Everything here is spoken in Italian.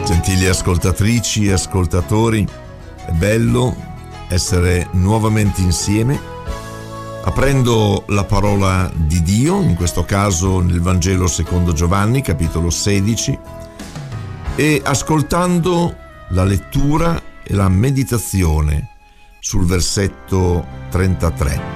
Gentili ascoltatrici e ascoltatori, è bello essere nuovamente insieme, aprendo la parola di Dio, in questo caso nel Vangelo secondo Giovanni, capitolo 16, e ascoltando la lettura e la meditazione sul versetto 33.